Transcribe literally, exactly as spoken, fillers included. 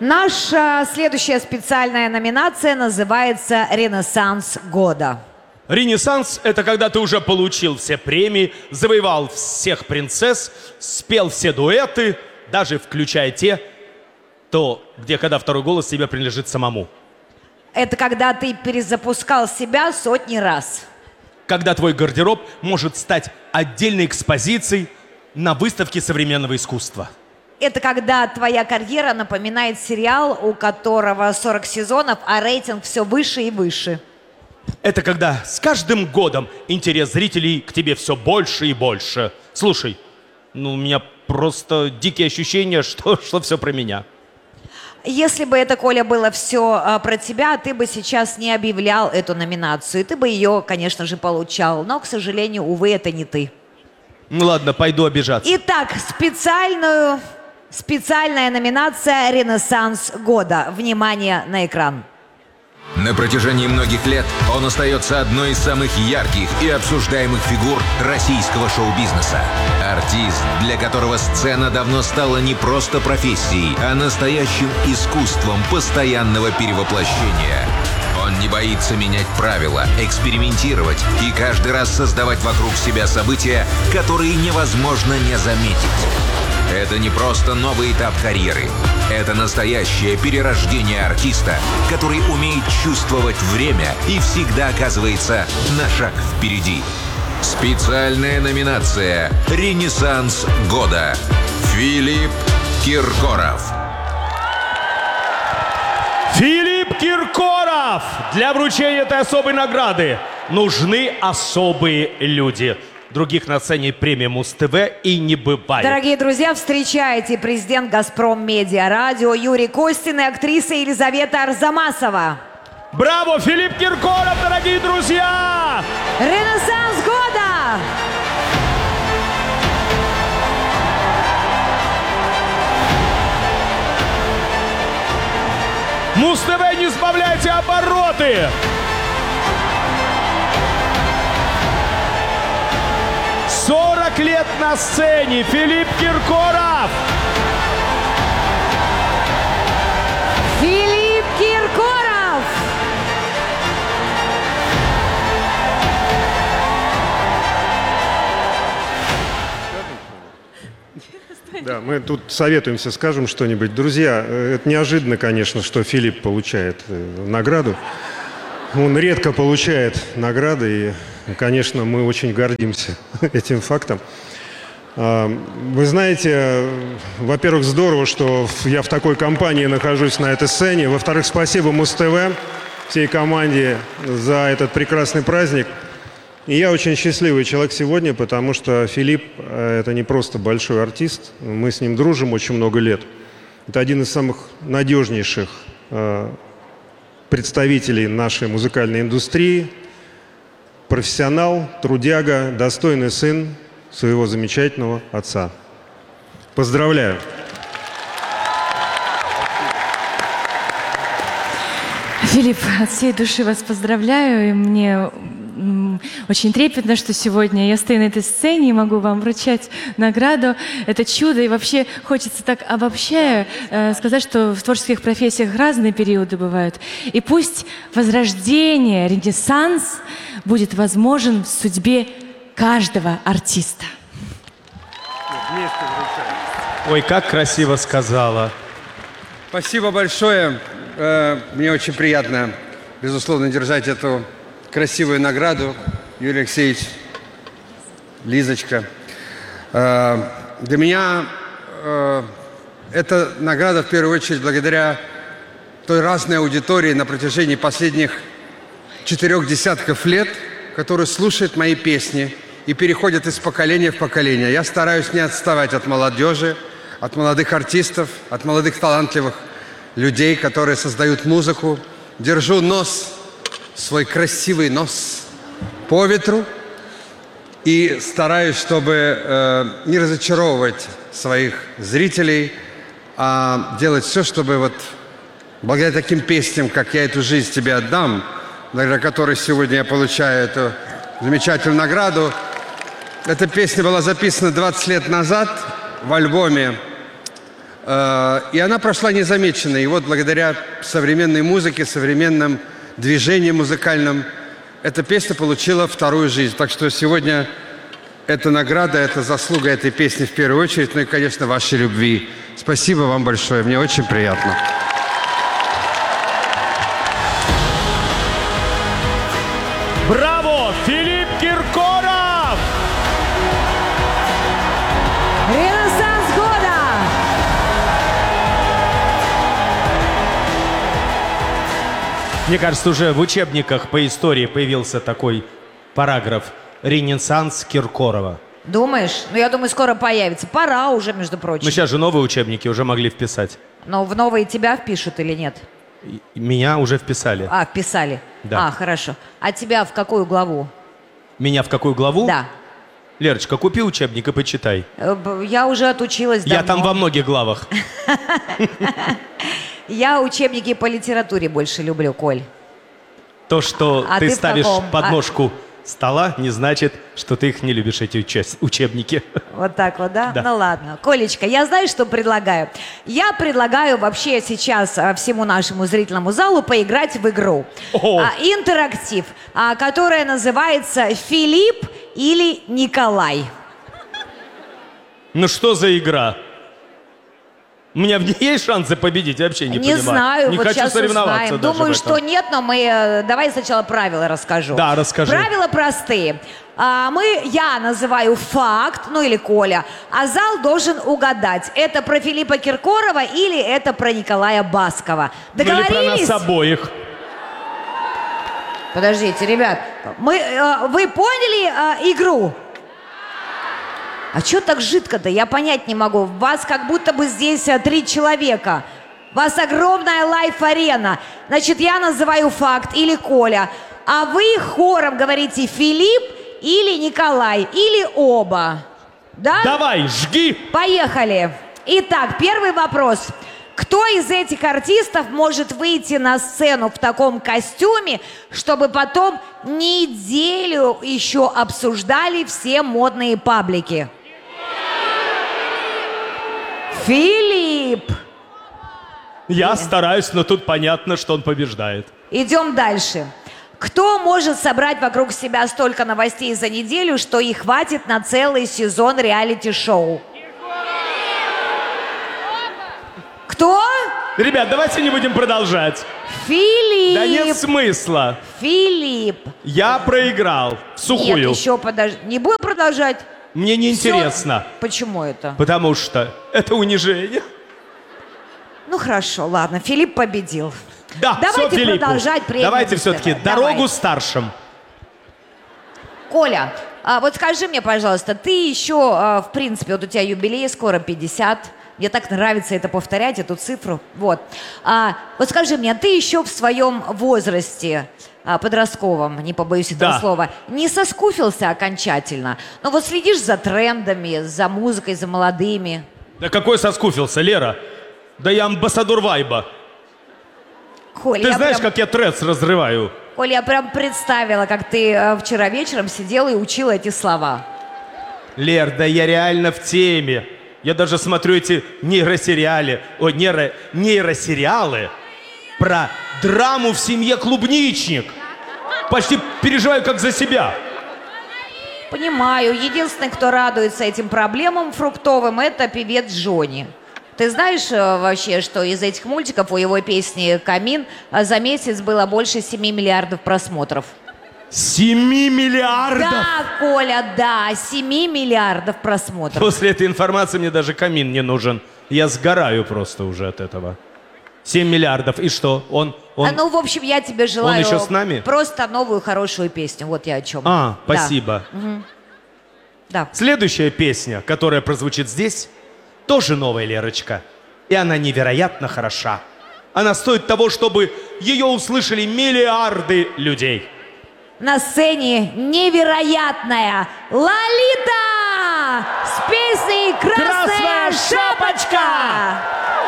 Наша следующая специальная номинация называется «Ренессанс года». Ренессанс – это когда ты уже получил все премии, завоевал всех принцесс, спел все дуэты, даже включая те, то, где когда второй голос тебе принадлежит самому. Это когда ты перезапускал себя сотни раз. Когда твой гардероб может стать отдельной экспозицией на выставке современного искусства. Это когда твоя карьера напоминает сериал, у которого сорок сезонов, а рейтинг все выше и выше. Это когда с каждым годом интерес зрителей к тебе все больше и больше. Слушай, ну у меня просто дикие ощущения, что, что все про меня. Если бы это, Коля, было все а, про тебя, ты бы сейчас не объявлял эту номинацию. Ты бы ее, конечно же, получал. Но, к сожалению, увы, это не ты. Ну ладно, пойду обижаться. Итак, специальную, специальная номинация «Ренессанс года». Внимание на экран. На протяжении многих лет он остается одной из самых ярких и обсуждаемых фигур российского шоу-бизнеса. Артист, для которого сцена давно стала не просто профессией, а настоящим искусством постоянного перевоплощения. Он не боится менять правила, экспериментировать и каждый раз создавать вокруг себя события, которые невозможно не заметить. Это не просто новый этап карьеры. Это настоящее перерождение артиста, который умеет чувствовать время и всегда оказывается на шаг впереди. Специальная номинация «Ренессанс года». Филипп Киркоров. Филипп Киркоров! Для вручения этой особой награды нужны особые люди. Других на сцене премии Муз-ТВ и не бывает. Дорогие друзья, встречайте президент «Газпром Медиа Радио» Юрий Костин и актриса Елизавета Арзамасова. Браво, Филипп Киркоров, дорогие друзья! Ренессанс года! Муз-ТВ, не сбавляйте обороты! сорок лет на сцене. Филипп Киркоров. Филипп Киркоров. Да, мы тут советуемся, скажем что-нибудь. Друзья, это неожиданно, конечно, что Филипп получает награду. Он редко получает награды, и, конечно, мы очень гордимся этим фактом. Вы знаете, во-первых, здорово, что я в такой компании нахожусь на этой сцене. Во-вторых, спасибо Муз-ТВ, всей команде за этот прекрасный праздник. И я очень счастливый человек сегодня, потому что Филипп – это не просто большой артист. Мы с ним дружим очень много лет. Это один из самых надежнейших представителей нашей музыкальной индустрии, профессионал, трудяга, достойный сын своего замечательного отца. Поздравляю! Филипп, от всей души вас поздравляю, и мне очень трепетно, что сегодня я стою на этой сцене и могу вам вручать награду. Это чудо, и вообще хочется так, обобщая, сказать, что в творческих профессиях разные периоды бывают. И пусть возрождение, ренессанс будет возможен в судьбе каждого артиста. Ой, как красиво сказала. Спасибо большое. Мне очень приятно, безусловно, держать эту красивую награду. Юрий Алексеевич, Лизочка. Для меня эта награда в первую очередь благодаря той разной аудитории на протяжении последних четырех десятков лет, которая слушает мои песни и переходит из поколения в поколение. Я стараюсь не отставать от молодежи, от молодых артистов, от молодых талантливых людей, которые создают музыку. Держу нос, свой красивый нос по ветру и стараюсь, чтобы э, не разочаровывать своих зрителей, а делать все, чтобы вот благодаря таким песням, как «Я эту жизнь тебе отдам», благодаря которой сегодня я получаю эту замечательную награду. Эта песня была записана двадцать лет назад в альбоме Э, И она прошла незамеченной. И вот благодаря современной музыке, современным движениям музыкальным, эта песня получила вторую жизнь. Так что сегодня эта награда, это заслуга этой песни в первую очередь, ну и, конечно, вашей любви. Спасибо вам большое, мне очень приятно. Браво! Филипп Киркоров! Ренессанс года! Мне кажется, уже в учебниках по истории появился такой параграф «Ренессанс Киркорова». Думаешь? Ну, я думаю, скоро появится. Пора уже, между прочим. Мы сейчас же новые учебники уже могли вписать. Но в новые тебя впишут или нет? И- Меня уже вписали. А, вписали. Да. А, хорошо. А тебя в какую главу? Меня в какую главу? Да. Лерочка, купи учебник и почитай. Э, б- Я уже отучилась Я там давно. во многих главах. Я учебники по литературе больше люблю, Коль. То, что А ты, ты в ставишь каком? под А- ножку стола, не значит, что ты их не любишь, эти уча- учебники. Вот так вот, да? Да. Ну ладно. Колечка, я знаю, что предлагаю. Я предлагаю вообще сейчас а, всему нашему зрительному залу поиграть в игру. О! А, интерактив, а, которая называется «Филипп или Николай». Ну что за игра? У меня в ней есть шансы победить? Я вообще не, Не понимаю. знаю, Не вот хочу сейчас соревноваться узнаем. даже Думаю, в этом. что нет, но мы... э, Давай сначала правила расскажу. Да, расскажи. Правила простые. А, мы, я называю факт, ну или Коля, а зал должен угадать, это про Филиппа Киркорова или это про Николая Баскова. Ну или про Договорились? нас обоих. Подождите, ребят, мы, э, вы поняли э, игру? А что так жидко-то? Я понять не могу. Вас как будто бы здесь э, три человека. Вас огромная лайф-арена. Значит, я называю факт или Коля, а вы хором говорите Филипп или Николай, или оба. Да? Давай, жги! Поехали. Итак, первый вопрос. Кто из этих артистов может выйти на сцену в таком костюме, чтобы потом неделю еще обсуждали все модные паблики? Филипп! Я стараюсь, но тут понятно, что он побеждает. Идем дальше. Кто может собрать вокруг себя столько новостей за неделю, что и хватит на целый сезон реалити-шоу? Кто? Ребят, давайте не будем продолжать. Филипп! Да нет смысла. Филипп! Я проиграл. В сухую. Нет, еще подожди. Не будем продолжать? Мне не Всё. интересно, Почему это? потому что это унижение. Ну хорошо, ладно, Филипп победил. Да, Давайте всё Филиппу. продолжать премию. Давайте все-таки Давай. дорогу старшим. Коля, а вот скажи мне, пожалуйста, ты еще, а, в принципе, вот у тебя юбилей скоро пятьдесят. Мне так нравится это повторять, эту цифру. Вот. А, вот скажи мне, ты еще в своем возрасте а, подростковом, не побоюсь этого Да. слова, не соскуфился окончательно? Ну вот следишь за трендами, за музыкой, за молодыми. Да какой соскуфился, Лера? Да я амбассадор вайба. Коля, Ты я знаешь, прям... как я трец разрываю? Коля, я прям представила, как ты э, вчера вечером сидела и учила эти слова. Лер, да я реально в теме. Я даже смотрю эти нейросериалы, о, нейро, нейросериалы про драму в семье Клубничник. Почти переживаю как за себя. Понимаю, единственный, кто радуется этим проблемам фруктовым, это певец Джонни. Ты знаешь э, вообще, что из этих мультиков у его песни «Камин» э, за месяц было больше семи миллиардов просмотров? Семи миллиардов! Да, Коля, да, семи миллиардов просмотров. После этой информации мне даже камин не нужен. Я сгораю просто уже от этого. Семь миллиардов. И что? Он... он... А, ну, в общем, я тебе желаю еще с нами? просто новую хорошую песню. Вот я о чем. А, Да. спасибо. Да. Следующая песня, которая прозвучит здесь, тоже новая, Лерочка. И она невероятно хороша. Она стоит того, чтобы ее услышали миллиарды людей. На сцене невероятная Лолита с песней «Красная, «Красная шапочка».